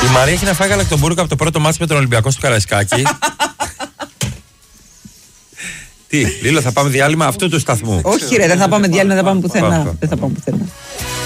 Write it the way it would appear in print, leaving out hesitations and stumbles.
Η Μαρία έχει να φάει γαλακτομπούργκο από το πρώτο μάτς με τον Ολυμπιακό στο Καραϊσκάκι. Τι, Λίλο, θα πάμε διάλειμμα αυτού του σταθμού? Όχι, ρε, δεν θα πάμε διάλειμμα, δεν θα πάμε πουθενά.